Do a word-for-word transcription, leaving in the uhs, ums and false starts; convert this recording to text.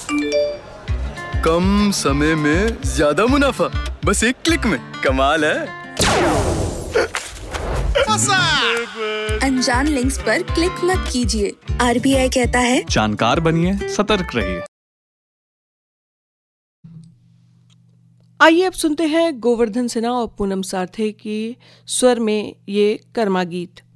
कम समय में ज्यादा मुनाफा, बस एक क्लिक में। कमाल है। अनजान लिंक्स पर क्लिक मत कीजिए। आरबीआई कहता है जानकार बनिए, सतर्क रहिए। आइए अब सुनते हैं गोवर्धन सिन्हा और पूनम सारथे की स्वर में ये कर्मा गीत।